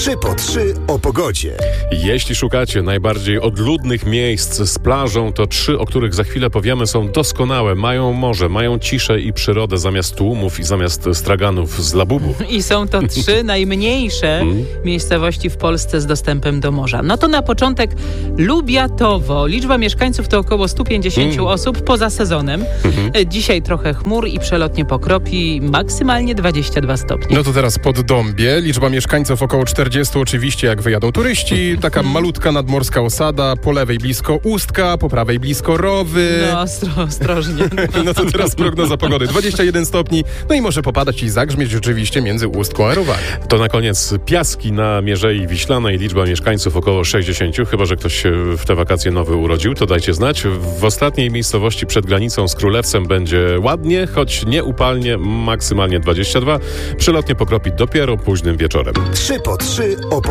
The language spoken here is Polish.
3 po 3 o pogodzie. Jeśli szukacie najbardziej odludnych miejsc z plażą, to 3, o których za chwilę powiemy, są doskonałe. Mają morze, mają ciszę i przyrodę zamiast tłumów i zamiast straganów z Labubu. I są to 3 najmniejsze miejscowości w Polsce z dostępem do morza. No to na początek Lubiatowo. Liczba mieszkańców to około 150 osób poza sezonem. Dzisiaj trochę chmur i przelotnie pokropi, maksymalnie 22 stopnie. No to teraz Poddąbie. Liczba mieszkańców około 40, oczywiście jak wyjadą turyści. Taka malutka nadmorska osada, po lewej blisko Ustka, po prawej blisko Rowy. No, ostrożnie. No to teraz prognoza pogody. 21 stopni, no i może popadać i zagrzmieć oczywiście między Ustką a Rowami. To na koniec Piaski na Mierzei Wiślanej. Liczba mieszkańców około 60. Chyba że ktoś się w te wakacje nowy urodził, to dajcie znać. W ostatniej miejscowości przed granicą z Królewcem będzie ładnie, choć nie upalnie, maksymalnie 22. Przelotnie pokropi dopiero późnym wieczorem. 3 po 3 o